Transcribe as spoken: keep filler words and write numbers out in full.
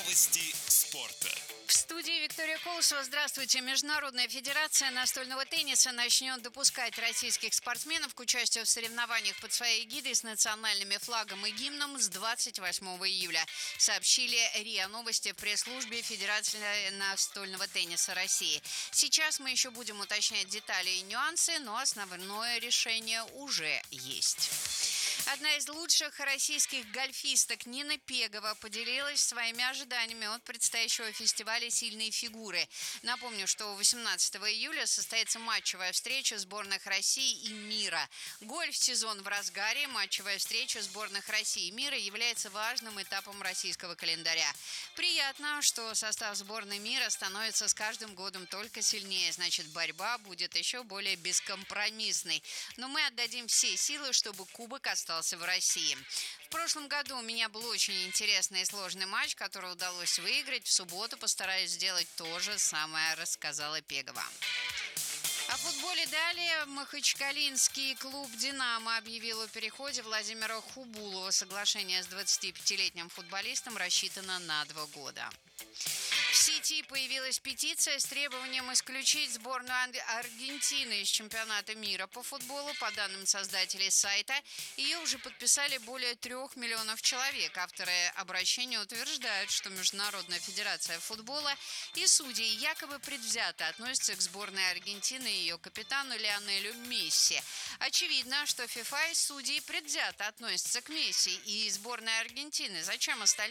Новости спорта. В студии Виктория Колосова. Здравствуйте. Международная федерация настольного тенниса начнет допускать российских спортсменов к участию в соревнованиях под своей эгидой с национальными флагом и гимном с двадцать восьмого июля. Сообщили РИА Новости в пресс-службе Федерации настольного тенниса России. Сейчас мы еще будем уточнять детали и нюансы, но основное решение уже есть. Одна из лучших российских гольфисток Нина Пегова поделилась своими ожиданиями от предстоящего фестиваля «Сильные фигуры». Напомню, что восемнадцатого июля состоится матчевая встреча сборных России и мира. Гольф-сезон в разгаре. Матчевая встреча сборных России и мира является важным этапом российского календаря. Приятно, что состав сборной мира становится с каждым годом только сильнее. Значит, борьба будет еще более бескомпромиссной. Но мы отдадим все силы, чтобы кубок остался в России. В прошлом году у меня был очень интересный и сложный матч, который удалось выиграть. В субботу постараюсь сделать то же самое, рассказала Пегова. О футболе далее. Махачкалинский клуб «Динамо» объявил о переходе Владимира Хубулова. Соглашение с двадцатипятилетним футболистом рассчитано на два года. В сети появилась петиция с требованием исключить сборную Аргентины из чемпионата мира по футболу. По данным создателей сайта, ее уже подписали более трех миллионов человек. Авторы обращения утверждают, что Международная федерация футбола и судьи якобы предвзято относятся к сборной Аргентины и ее капитану Лионелю Месси. Очевидно, что ФИФА и судьи предвзято относятся к Месси и сборной Аргентины. Зачем остальные